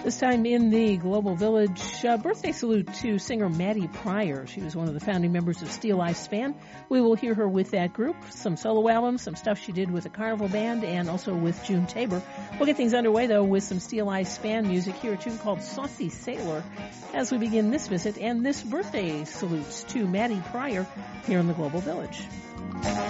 This time in the Global Village, birthday salute to singer Maddie Pryor. She was one of the founding members of Steel Eye Span. We will hear her with that group, some solo albums, some stuff she did with a carnival band, and also with June Tabor. We'll get things underway, though, with some Steel Eye Span music. Here a tune called Saucy Sailor as we begin this visit and this birthday salute to Maddie Pryor here in the Global Village.